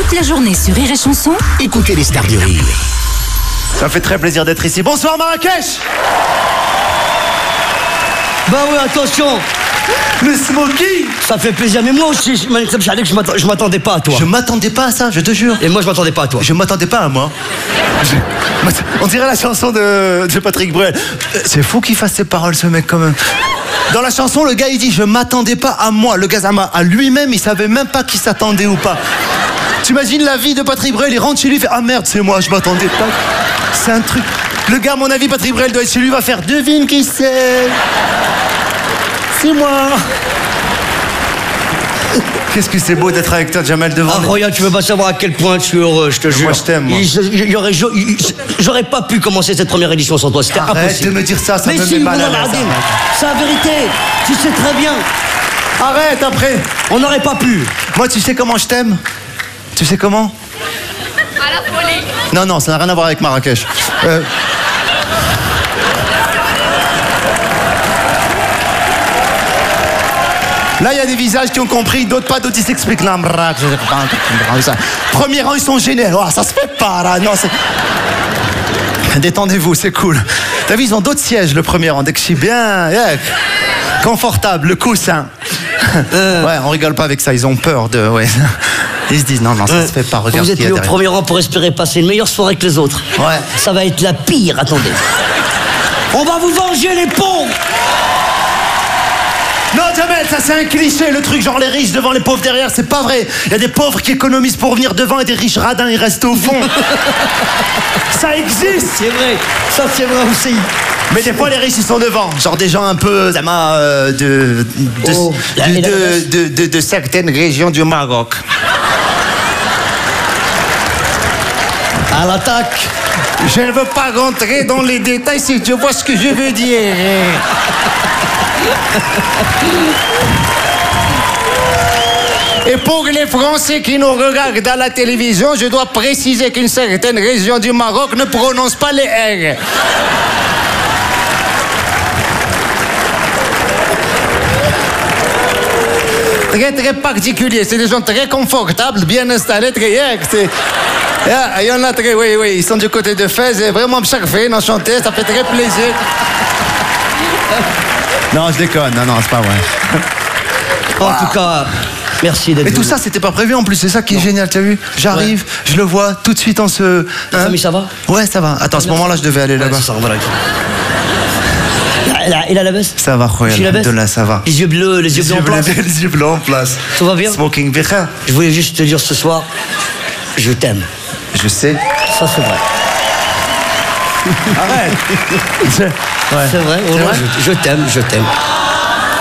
Toute la journée sur Rire et Chanson, Écoutez les stars du rire. Ça fait très plaisir d'être ici. Bonsoir Marrakech. Bah oui, attention. Le smoking. Ça fait plaisir, mais moi aussi, je m'attendais pas à toi. Je m'attendais pas à ça, je te jure. Et moi, je m'attendais pas à toi. Je m'attendais pas à moi. On dirait la chanson de Patrick Bruel. C'est fou qu'il fasse ces paroles, ce mec, quand même. Dans la chanson, le gars, il dit « Je m'attendais pas à moi ». Le gars, à lui-même, il savait même pas qu'il s'attendait ou pas. T'imagines la vie de Patrick Bruel, il rentre chez lui, il fait « Ah merde, c'est moi, je m'attendais pas ». C'est un truc... Le gars, à mon avis, Patrick Bruel doit être chez lui, va faire « Devine qui c'est ». C'est moi. Qu'est-ce que c'est beau d'être avec toi, Jamel, devant. Ah, Roya, tu veux pas savoir à quel point je suis heureux, je te jure. Moi, je t'aime, moi. J'aurais pas pu commencer cette première édition sans toi, c'était impossible. Arrête de me dire ça, ça mais me si, met mal à l'aise. c'est la vérité, tu sais très bien. Arrête, après. On n'aurait pas pu. Moi, tu sais comment je t'aime? Tu sais comment? À la folie. Non, ça n'a rien à voir avec Marrakech. Là, il y a des visages qui ont compris, d'autres pas, d'autres ils s'expliquent. Premier rang, ils sont gênés. Oh, ça se fait pas, là. Non, c'est... Détendez-vous, c'est cool. T'as vu, ils ont d'autres sièges, le premier rang. Dès que je suis bien, confortable, le coussin. Ouais, on rigole pas avec ça, ils ont peur de... Ouais. Ils se disent, non, ça se fait pas, regarde. Vous êtes mis au premier rang pour espérer passer une meilleure soirée que les autres. Ouais. Ça va être la pire, attendez. On va vous venger, les pauvres. Non, Jamel, ça c'est un cliché, le truc genre les riches devant les pauvres derrière, c'est pas vrai. Il y a des pauvres qui économisent pour venir devant et des riches radins, ils restent au fond. Ça existe. C'est vrai, ça c'est vrai aussi. Mais des fois les riches ils sont devant, genre des gens un peu de certaines régions du Maroc. À l'attaque. Je ne veux pas rentrer dans les détails si tu vois ce que je veux dire. Et pour les Français qui nous regardent à la télévision, je dois préciser qu'une certaine région du Maroc ne prononce pas les R. Très très particulier, c'est des gens très confortables, bien installés, très... Il y en a très, oui, ils sont du côté de Fès, et vraiment charfés, enchantés, ça fait très plaisir. Non, je déconne, non, c'est pas vrai. En tout cas, merci d'être Et tout venu. ça, c'était pas prévu en plus, c'est ça qui est génial, t'as vu? J'arrive, je le vois, tout de suite on se... Ta famille, ça va? Ouais, ça va. Attends, à ce moment-là, je devais aller là-bas. Ça, voilà. Il a la baisse? Ça va, Royal, de là, ça va. Les yeux bleus, les yeux bleus en place. Les yeux bleus en place. Tout va bien? Smoking Becha. Je voulais juste te dire ce soir, je t'aime. Je sais. Ça, c'est vrai. Arrête. C'est vrai, je t'aime.